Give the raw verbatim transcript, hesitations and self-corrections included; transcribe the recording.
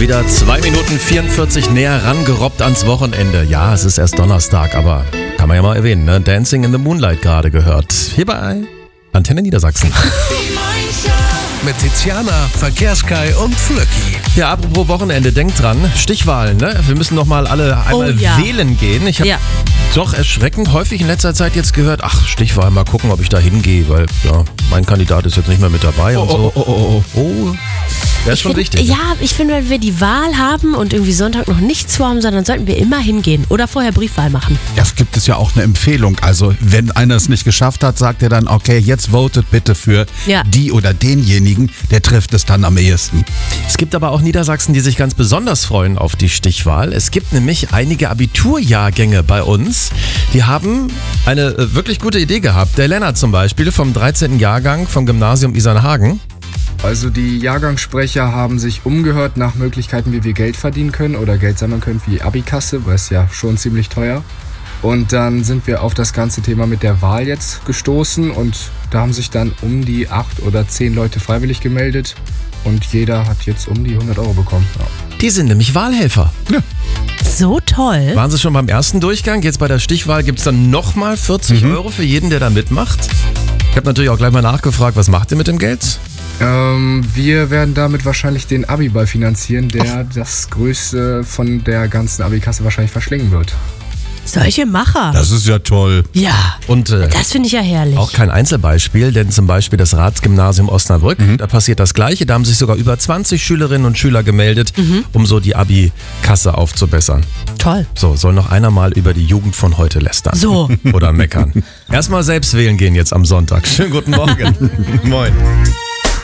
Wieder zwei Minuten vierundvierzig näher rangerobbt ans Wochenende. Ja, es ist erst Donnerstag, aber kann man ja mal erwähnen, ne? Dancing in the Moonlight gerade gehört. Hier bei Antenne Niedersachsen. Mit Tiziana, Verkehrskai und Flöcki. Ja, apropos Wochenende, denkt dran, Stichwahlen, ne? Wir müssen noch mal alle einmal Oh, ja. wählen gehen. Ich habe Ja. doch erschreckend häufig in letzter Zeit jetzt gehört, ach, Stichwahl, mal gucken, ob ich da hingehe, weil ja, mein Kandidat ist jetzt nicht mehr mit dabei und so. oh, oh, oh. Oh, wäre schon find, wichtig. Ja, ich finde, wenn wir die Wahl haben und irgendwie Sonntag noch nichts vorhaben, sondern sollten wir immer hingehen oder vorher Briefwahl machen. Ja, es gibt es ja auch eine Empfehlung. Also wenn einer es nicht geschafft hat, sagt er dann, okay, jetzt votet bitte für Ja. die oder denjenigen, der trifft es dann am ehesten. Es gibt aber auch Niedersachsen, die sich ganz besonders freuen auf die Stichwahl. Es gibt nämlich einige Abiturjahrgänge bei uns, die haben eine äh, wirklich gute Idee gehabt. Der Lennart zum Beispiel vom dreizehnten Jahrgang vom Gymnasium Isernhagen. Also die Jahrgangssprecher haben sich umgehört nach Möglichkeiten, wie wir Geld verdienen können oder Geld sammeln können für die Abikasse, weil es ja schon ziemlich teuer. Und dann sind wir auf das ganze Thema mit der Wahl jetzt gestoßen und da haben sich dann um die acht oder zehn Leute freiwillig gemeldet und jeder hat jetzt um die hundert Euro bekommen. Ja. Die sind nämlich Wahlhelfer. So toll. Waren sie schon beim ersten Durchgang? Jetzt bei der Stichwahl gibt es dann nochmal vierzig Euro für jeden, der da mitmacht. Ich habe natürlich auch gleich mal nachgefragt, was macht ihr mit dem Geld? Ähm, wir werden damit wahrscheinlich den Abiball finanzieren, der das größte von der ganzen Abikasse wahrscheinlich verschlingen wird. Solche Macher. Das ist ja toll. Ja, Und äh, das finde ich ja herrlich. auch kein Einzelbeispiel, denn zum Beispiel das Ratsgymnasium Osnabrück, da passiert das Gleiche. Da haben sich sogar über zwanzig Schülerinnen und Schüler gemeldet, um so die Abi-Kasse aufzubessern. Toll. So, soll noch einer mal über die Jugend von heute lästern. So. Oder meckern. Erstmal selbst wählen gehen jetzt am Sonntag. Schönen guten Morgen. Moin.